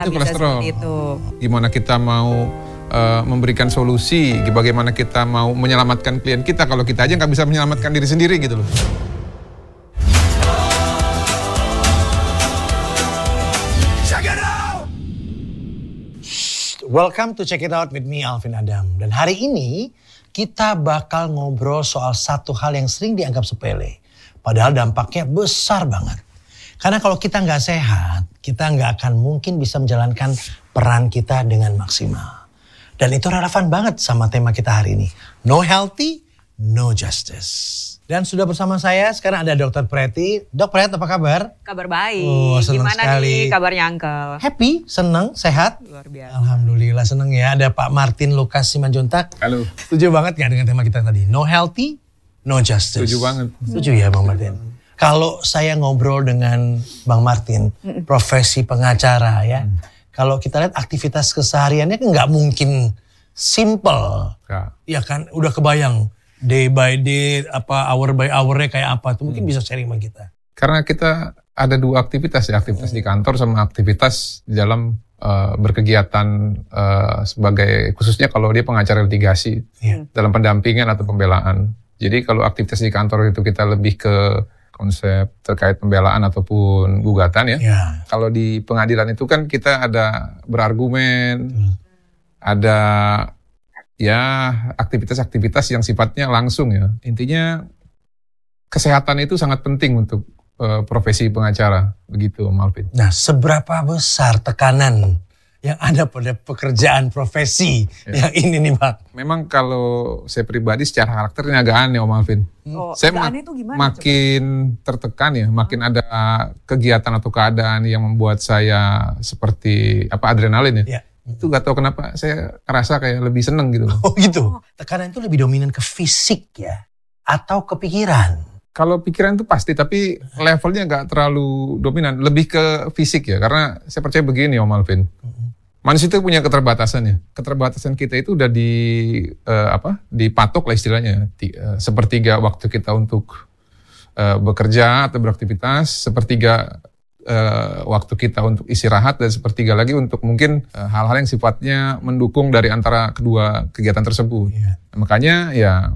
Itu kolesterol. Itu. Gimana kita mau memberikan solusi, bagaimana kita mau menyelamatkan klien kita kalau kita aja nggak bisa menyelamatkan diri sendiri gitu loh. Welcome to Check It Out with me, Alvin Adam. Dan hari ini kita bakal ngobrol soal satu hal yang sering dianggap sepele. Padahal dampaknya besar banget. Karena kalau kita nggak sehat, kita nggak akan mungkin bisa menjalankan peran kita dengan maksimal. Dan itu relevan banget sama tema kita hari ini. No healthy, no justice. Dan sudah bersama saya sekarang ada Dr. Preti. Dok Pret, apa kabar? Kabar baik. Oh, senang Gimana sekali. nih kabarnya Uncle? Happy, senang, sehat? Luar biasa. Alhamdulillah senang ya. Ada Pak Martin Lukas Simanjuntak. Halo. Setuju banget gak dengan tema kita tadi? No healthy, no justice. Setuju banget. Setuju ya Bang Martin? Kalau saya ngobrol dengan Bang Martin, profesi pengacara ya. Kalau kita lihat aktivitas kesehariannya kan nggak mungkin simple. Kak. Ya kan, udah kebayang day by day, hour by hour-nya kayak apa. Itu mungkin bisa sharing sama kita. Karena kita ada dua aktivitas ya, aktivitas di kantor sama aktivitas di dalam berkegiatan sebagai, khususnya kalau dia pengacara litigasi, dalam pendampingan atau pembelaan. Jadi kalau aktivitas di kantor itu kita lebih ke konsep terkait pembelaan ataupun gugatan ya. Kalau di pengadilan itu kan kita ada berargumen, ada ya aktivitas-aktivitas yang sifatnya langsung ya. Intinya kesehatan itu sangat penting untuk profesi pengacara, begitu Malvin. Nah, seberapa besar tekanan yang ada pada pekerjaan profesi yang ini nih Bang? Memang kalau saya pribadi secara karakternya agak aneh Om Alvin. Saya aneh tuh gimana, makin tertekan ya, makin ada kegiatan atau keadaan yang membuat saya seperti adrenalin ya. Itu gak tahu kenapa saya ngerasa kayak lebih seneng gitu. Oh gitu. Tekanan itu lebih dominan ke fisik ya? Atau ke pikiran? Kalau pikiran itu pasti, tapi levelnya gak terlalu dominan. Lebih ke fisik ya, karena saya percaya begini Om Alvin. Manusia itu punya keterbatasan ya. Keterbatasan kita itu udah dipatok lah istilahnya. Sepertiga waktu kita untuk bekerja atau beraktivitas, sepertiga waktu kita untuk istirahat, dan sepertiga lagi untuk mungkin hal-hal yang sifatnya mendukung dari antara kedua kegiatan tersebut. Makanya ya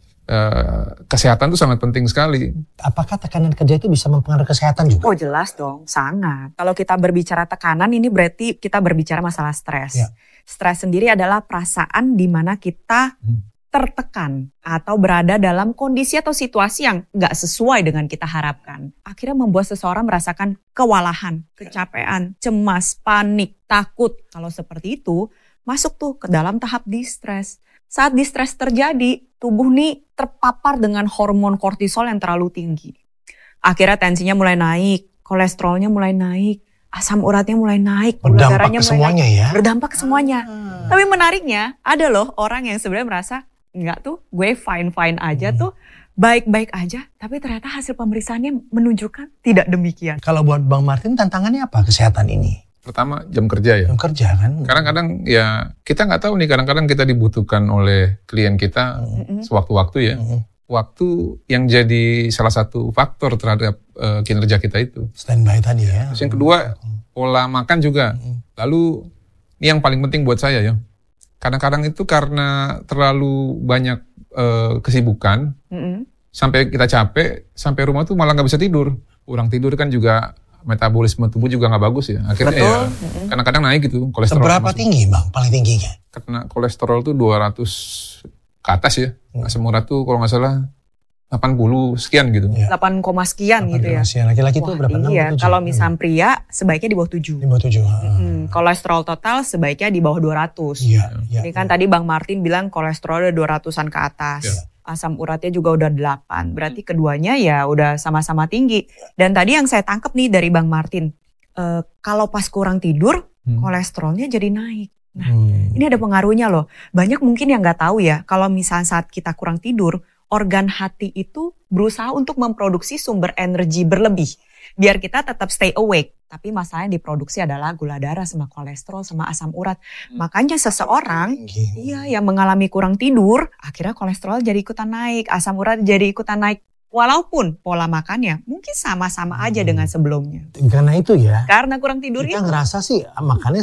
kesehatan itu sangat penting sekali. Apakah tekanan kerja itu bisa mempengaruhi kesehatan juga? Oh jelas dong, sangat. Kalau kita berbicara tekanan ini berarti kita berbicara masalah stres. Stres sendiri adalah perasaan di mana kita tertekan atau berada dalam kondisi atau situasi yang gak sesuai dengan kita harapkan. Akhirnya membuat seseorang merasakan kewalahan, kecapean, cemas, panik, takut. Kalau seperti itu, masuk tuh ke dalam tahap distres. Saat distres terjadi, tubuh nih terpapar dengan hormon kortisol yang terlalu tinggi. Akhirnya tensinya mulai naik, kolesterolnya mulai naik, asam uratnya mulai naik, gula darahnya mulai naik. Ya? Berdampak ke semuanya. Tapi menariknya, ada loh orang yang sebenarnya merasa, enggak tuh, gue fine-fine aja tuh, baik-baik aja, tapi ternyata hasil pemeriksaannya menunjukkan tidak demikian. Kalau buat Bang Martin tantangannya apa kesehatan ini? Pertama jam kerja ya. Jam kerja kan? Kadang-kadang ya kita nggak tahu nih, kadang-kadang kita dibutuhkan oleh klien kita sewaktu-waktu ya. Waktu yang jadi salah satu faktor terhadap kinerja kita itu. Standby tadi ya. Terus yang kedua, pola makan juga. Lalu ini yang paling penting buat saya ya. Kadang-kadang itu karena terlalu banyak kesibukan, sampai kita capek, sampai rumah tuh malah nggak bisa tidur. Kurang tidur kan juga metabolisme tubuh juga nggak bagus ya. Akhirnya ya kadang-kadang naik gitu kolesterol. Seberapa tinggi Bang paling tingginya? Karena kolesterol tuh 200 ke atas ya. Asam urat tuh kalau nggak salah 80 sekian gitu. 8, sekian gitu ya. Laki-laki itu berapa? Iya, kalau misalnya pria sebaiknya di bawah 7. Di bawah 7. Kolesterol total sebaiknya di bawah 200. Ini kan tadi Bang Martin bilang kolesterol udah 200-an ke atas. Asam uratnya juga udah 8. Berarti keduanya ya udah sama-sama tinggi. Dan tadi yang saya tangkap nih dari Bang Martin, kalau pas kurang tidur, kolesterolnya jadi naik. Nah, ini ada pengaruhnya loh. Banyak mungkin yang nggak tahu ya, kalau misalnya saat kita kurang tidur, organ hati itu berusaha untuk memproduksi sumber energi berlebih. Biar kita tetap stay awake. Tapi masalahnya diproduksi adalah gula darah sama kolesterol sama asam urat. Makanya seseorang yang mengalami kurang tidur, akhirnya kolesterol jadi ikutan naik, asam urat jadi ikutan naik. Walaupun pola makannya mungkin sama-sama aja dengan sebelumnya. Karena itu ya. Karena kurang tidur kita itu. ngerasa sih makannya